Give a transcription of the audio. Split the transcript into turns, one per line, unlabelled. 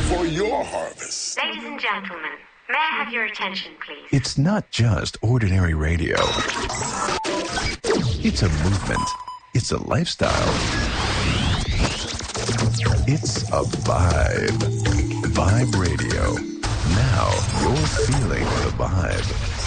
for your harvest.
Ladies and gentlemen, may I have your attention, please?
It's not just ordinary radio. It's a movement. It's a lifestyle. It's a vibe. Vibe Radio. Now you're feeling the vibe.